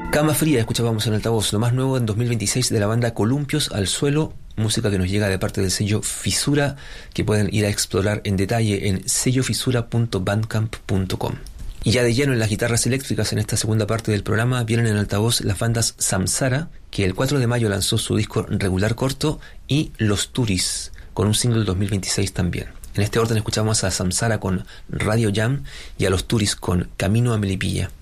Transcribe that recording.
Cama Fría escuchábamos en altavoz, lo más nuevo en 2026 de la banda Columpios al Suelo, música que nos llega de parte del sello Fisura, que pueden ir a explorar en detalle en sellofisura.bandcamp.com. Y ya de lleno en las guitarras eléctricas en esta segunda parte del programa vienen en altavoz las bandas Samsara, que el 4 de mayo lanzó su disco regular corto, y Los Turis, con un single 2026 también. En este orden escuchamos a Samsara con Radio Jam y a Los Turis con Camino a Melipilla.